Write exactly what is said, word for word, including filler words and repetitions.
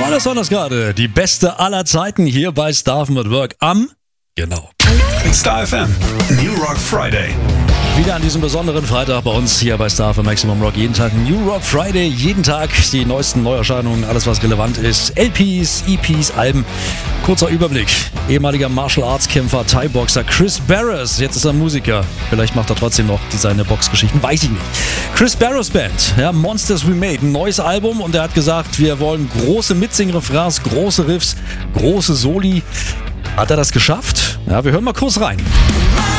das war das gerade. Die beste aller Zeiten hier bei Star F M at Work am, genau. Star F M, New Rock Friday. Wieder an diesem besonderen Freitag bei uns hier bei Star F M Maximum Rock. Jeden Tag New Rock Friday, jeden Tag die neuesten Neuerscheinungen, alles was relevant ist. L Ps, E Ps, Alben. Kurzer Überblick. Ehemaliger Martial Arts Kämpfer, Thai-Boxer Chris Barros. Jetzt ist er Musiker. Vielleicht macht er trotzdem noch seine Boxgeschichten, weiß ich nicht. Chris Barros Band, ja, Monsters We Made, ein neues Album, und er hat gesagt, wir wollen große Mitsing-Refrains, große Riffs, große Soli. Hat er das geschafft? Ja, wir hören mal kurz rein.